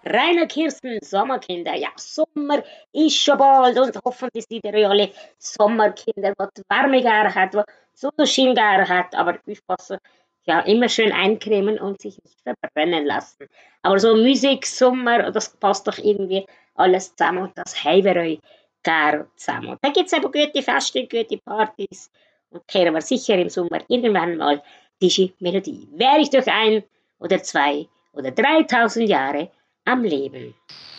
Rainer Kirsten, Sommerkinder. Ja, Sommer ist schon bald und hoffentlich sind ihr alle Sommerkinder, die die Wärme gerne hat, die Sonnenschein gerne hat, aber aufpassen, ja, immer schön eincremen und sich nicht verbrennen lassen. Aber so Musik, Sommer, das passt doch irgendwie alles zusammen und das haben wir euch gerne zusammen. Und da gibt es eben gute Feste, gute Partys und kehren wir sicher im Sommer irgendwann mal diese Melodie. Wäre ich durch ein oder zwei oder 3000 Jahre am Leben.